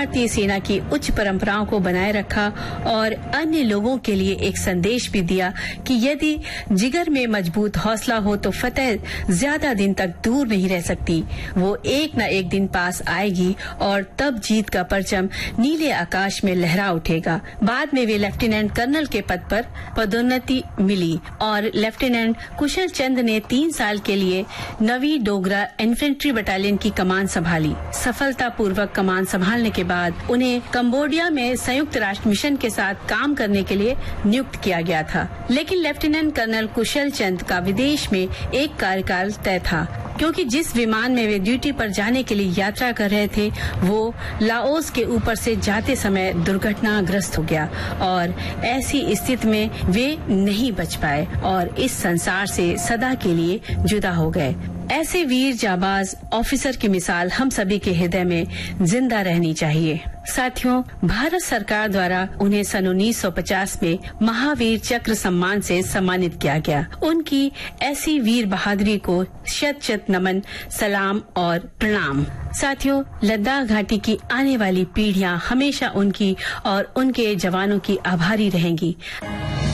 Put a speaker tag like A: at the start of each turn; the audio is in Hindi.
A: भारतीय सेना की उच्च परंपराओं को बनाए रखा और अन्य लोगों के लिए एक संदेश भी दिया कि यदि जिगर में मजबूत हौसला हो तो फतेह ज्यादा दिन तक दूर नहीं रह सकती। वो एक न एक दिन पास आएगी और तब जीत का परचम नीले आकाश में लहरा उठेगा। बाद में वे लेफ्टिनेंट कर्नल के पद पर पदोन्नति मिली और लेफ्टिनेंट कुशल चंद ने 3 साल के लिए नवी डोगरा इन्फेंट्री बटालियन की कमान संभाली। सफलतापूर्वक कमान संभालने के बाद उन्हें कंबोडिया में संयुक्त राष्ट्र मिशन के साथ काम करने के लिए नियुक्त किया गया था। लेकिन लेफ्टिनेंट कर्नल कुशल चंद का विदेश में एक कार्यकाल तय था, क्योंकि जिस विमान में वे ड्यूटी पर जाने के लिए यात्रा कर रहे थे वो लाओस के ऊपर से जाते समय दुर्घटनाग्रस्त हो गया और ऐसी स्थिति में वे नहीं बच पाए और इस संसार से सदा के लिए जुदा हो गए। ऐसे वीर जाबाज ऑफिसर की मिसाल हम सभी के हृदय में जिंदा रहनी चाहिए। साथियों, भारत सरकार द्वारा उन्हें सन 1950 में महावीर चक्र सम्मान से सम्मानित किया गया। उनकी ऐसी वीर बहादुरी को शत शत नमन, सलाम और प्रणाम। साथियों, लद्दाख घाटी की आने वाली पीढ़ियां हमेशा उनकी और उनके जवानों की आभारी रहेंगी।